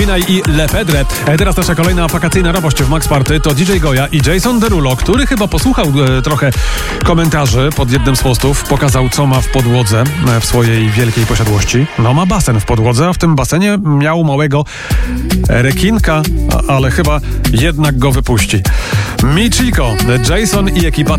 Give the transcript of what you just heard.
Vinay i Lepedre. Teraz nasza kolejna wakacyjna radość w Max Party to DJ Goja i Jason Derulo, który chyba posłuchał trochę komentarzy pod jednym z postów. Pokazał, co ma w podłodze w swojej wielkiej posiadłości. No, ma basen w podłodze, a w tym basenie miał małego rekinka, ale chyba jednak go wypuści. Michiko, Jason i ekipa